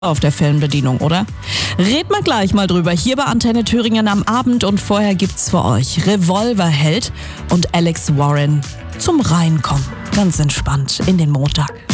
auf der Fernbedienung, oder? Red mal gleich mal drüber, hier bei Antenne Thüringen am Abend, und vorher gibt's für euch Revolverheld und Alex Warren zum Reinkommen. Ganz entspannt in den Montag.